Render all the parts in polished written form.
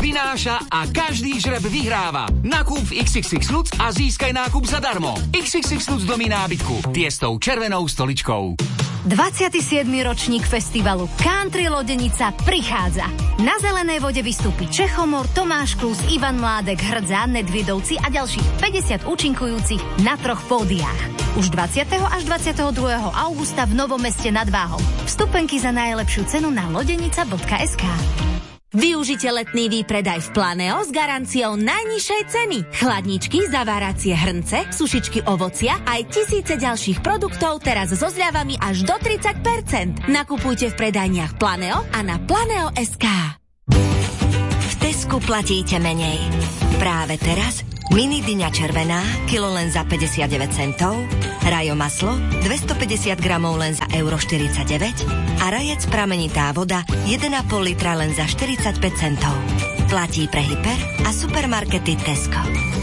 prináša a každý žreb vyhráva. Nakúp v XXX Lutz a získaj nákup zadarmo. XXX Lutz domí nábytku. Tie s tou červenou stoličkou. 27. ročník festivalu Country Lodenica prichádza. Na zelenej vode vystúpi Čechomor, Tomáš Klus, Ivan Mládek, Hrdza, Nedvidovci a ďalších 50 účinkujúcich na 3 pódiách. Už 20. až 22. augusta v Novom Meste nad Váhom. Vstupenky za najlepšiu cenu na lodenica.sk. Využite letný výpredaj v Planeo s garanciou najnižšej ceny. Chladničky, zaváracie hrnce, sušičky ovocia aj tisíce ďalších produktov teraz so zľavami až do 30%. Nakupujte v predajniach Planeo a na Planeo.sk. V Tesku platíte menej. Práve teraz mini dyňa červená, kilo len za 59 centov, rajo maslo 250 gramov len za €49 a rajec pramenitá voda 1,5 litra len za 45 centov. Platí pre hyper a supermarkety Tesco.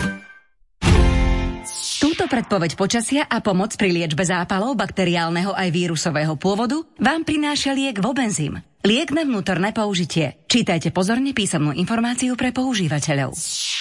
Túto predpoveď počasia a pomoc pri liečbe zápalov bakteriálneho aj vírusového pôvodu vám prináša liek Vobenzym. Liek na vnútorné použitie. Čítajte pozorne písomnú informáciu pre používateľov.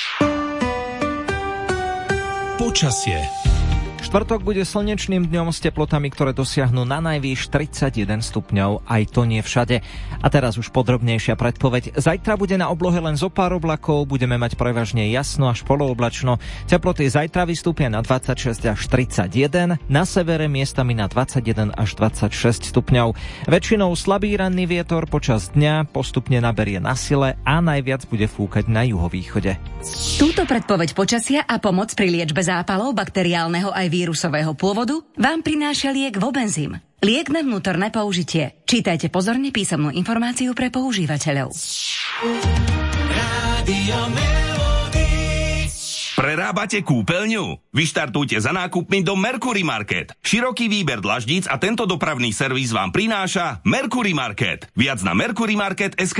Počasie. Štvrtok bude slnečným dňom s teplotami, ktoré dosiahnu na najvýš 31 stupňov, aj to nie všade. A teraz už podrobnejšia predpoveď. Zajtra bude na oblohe len zo pár oblakov, budeme mať prevažne jasno až polooblačno. Teploty zajtra vystúpia na 26 až 31, na severe miestami na 21 až 26 stupňov. Väčšinou slabý ranný vietor počas dňa postupne naberie na sile a najviac bude fúkať na juhovýchode. Túto predpoveď počasia a pomoc pri liečbe zápalov bakteriálneho aj vírusového pôvodu vám prináša liek Vobenzym. Liek na vnútorné použitie. Čítajte pozorne písomnú informáciu pre používateľov. Prerábate kúpeľňu? Vyštartujte za nákupmi do Mercury Market. Široký výber dlaždíc a tento dopravný servis vám prináša Mercury Market. Viac na mercurymarket.sk.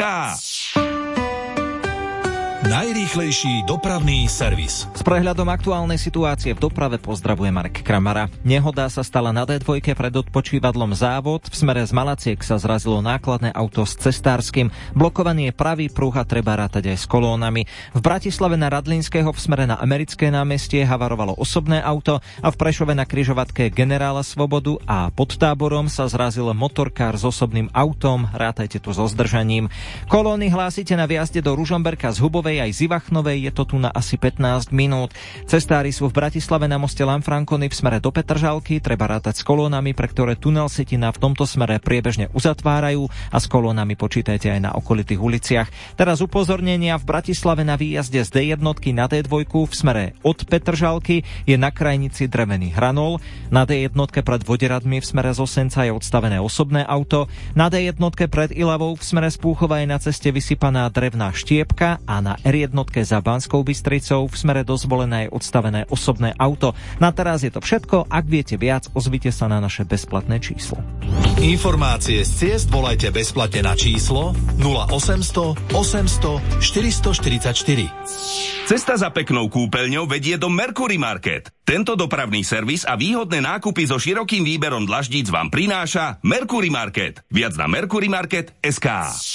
Najrýchlejší dopravný servis. S prehľadom aktuálnej situácie v doprave pozdravuje Marek Kramara. Nehoda sa stala na D2 pred odpočívadlom Závod. V smere z Malaciek sa zrazilo nákladné auto s cestárskym. Blokovaný je pravý pruh a treba rátať aj s kolónami. V Bratislave na Radlínskeho v smere na Americké námestie havarovalo osobné auto a v Prešove na križovatke Generála Svobodu a pod Táborom sa zrazil motorkár s osobným autom. Rátajte tu so zdržaním. Kolóny hlásite na viazde do Ružomberka z Hubovej aj z Ivachnovej, je to tu na asi 15 minút. Cestári sú v Bratislave na moste Lanfrancony v smere do Petržalky, treba rátať s kolónami, pre ktoré tunel Sitina v tomto smere priebežne uzatvárajú a s kolónami počítajte aj na okolitých uliciach. Teraz upozornenia: v Bratislave na výjazde z D1 na D2 v smere od Petržalky je na krajnici drevený hranol, na D1 pred Voderadmi v smere z Osenca je odstavené osobné auto, na D1 pred Ilavou v smere z Púchova je na ceste vysypaná drevná štiepka a na R1 za Banskou Bystricou v smere do Zvolena je odstavené osobné auto. Na teraz je to všetko. Ak viete viac, ozvite sa na naše bezplatné číslo. Informácie z ciest volajte bezplatne na číslo 0800 800 444. Cesta za peknou kúpeľňou vedie do Mercury Market. Tento dopravný servis a výhodné nákupy so širokým výberom dlaždíc vám prináša Mercury Market. Viac na mercurymarket.sk.